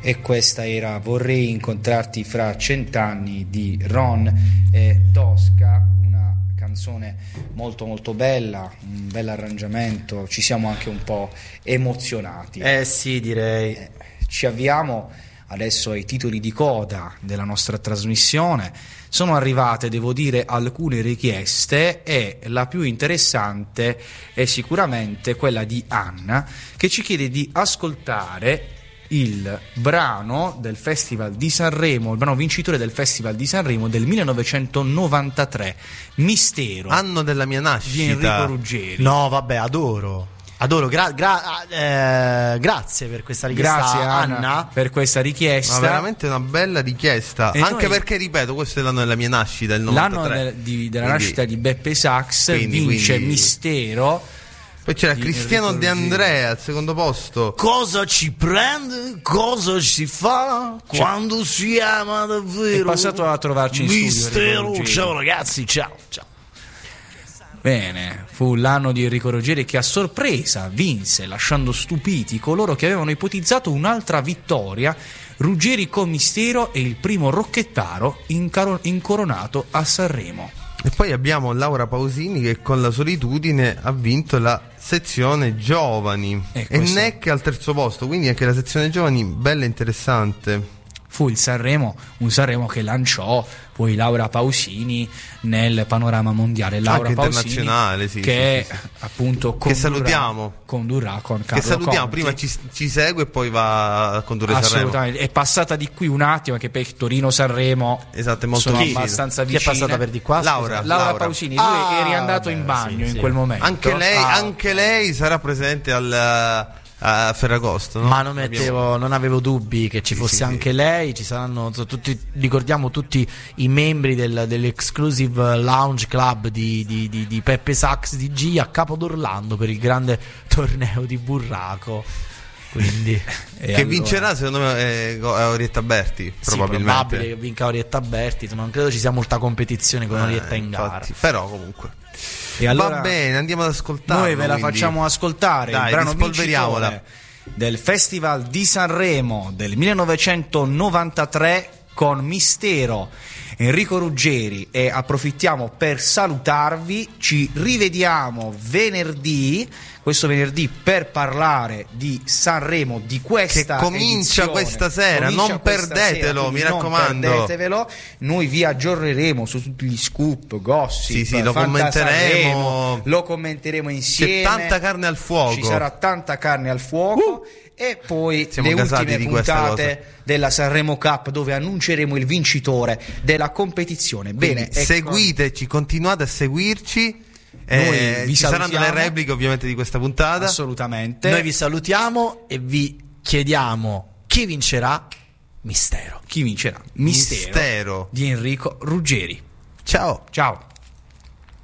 E questa era Vorrei incontrarti fra 100 anni di Ron e Tosca, una canzone molto molto bella, un bel arrangiamento, ci siamo anche un po' emozionati. Sì, direi. Ci avviamo adesso ai titoli di coda della nostra trasmissione. Sono arrivate, devo dire, alcune richieste e la più interessante è sicuramente quella di Anna, che ci chiede di ascoltare il brano del Festival di Sanremo, il brano vincitore del Festival di Sanremo del 1993, Mistero, anno della mia nascita, di Enrico Ruggeri. No, vabbè, adoro, grazie per questa richiesta. Grazie Anna per questa richiesta. Ma veramente una bella richiesta. E anche noi, perché, ripeto, questo è l'anno della mia nascita, il 93. L'anno della nascita di Beppe Sax, vince Mistero. Poi c'era Cristiano De Andrea al secondo posto. Cosa ci prende, cosa ci fa quando si ama davvero. È passato a trovarci in Mistero. studio. Ciao ragazzi, ciao. Bene, fu l'anno di Enrico Ruggeri che a sorpresa vinse, lasciando stupiti coloro che avevano ipotizzato un'altra vittoria. Ruggeri con Mistero è il primo rocchettaro incoronato a Sanremo. E poi abbiamo Laura Pausini che con La solitudine ha vinto la sezione giovani e Neck al terzo posto, quindi anche la sezione giovani bella e interessante. Fu un Sanremo che lanciò poi Laura Pausini nel panorama mondiale. Laura anche Pausini, internazionale, sì, che sì. appunto che salutiamo, condurrà con Carlo che salutiamo. Conti. Prima ci segue e poi va a condurre Assolutamente. Sanremo. È passata di qui un attimo, anche per Torino-Sanremo, esatto, è molto sono vicino. abbastanza Chi è vicine. passata per di qua? Laura Pausini, lui è riandato in bagno in quel momento. Anche lei sarà presente a Ferragosto, no? Ma non avevo dubbi che ci fosse anche lei. Ci saranno tutti, ricordiamo tutti i membri dell'Exclusive Lounge Club di Peppe Sax DG a Capo d'Orlando per il grande torneo di burraco. Quindi che vincerà secondo me è Orietta Berti, probabilmente. Sì, probabile che vinca Orietta Berti. Non credo ci sia molta competizione con Orietta in gara, però comunque. E allora, va bene, andiamo ad ascoltare. Noi ve la facciamo ascoltare. Dai, il brano rispolveriamola. vincitore del Festival di Sanremo del 1993 con Mistero, Enrico Ruggeri. E approfittiamo per salutarvi. Ci rivediamo questo venerdì per parlare di Sanremo, di questa che comincia edizione. questa sera. Non perdetelo, mi raccomando. Non perdetevelo. Noi vi aggiorneremo su tutti gli scoop, gossip. Sì, lo commenteremo. Lo commenteremo insieme. C'è tanta carne al fuoco. Ci sarà tanta carne al fuoco. E poi siamo le ultime di puntate della Sanremo Cup, dove annunceremo il vincitore della competizione. Bene, seguiteci, continuate a seguirci. Ci saranno le repliche ovviamente di questa puntata. Assolutamente. Noi vi salutiamo e vi chiediamo chi vincerà. Mistero. Chi vincerà? Mistero di Enrico Ruggeri. Ciao.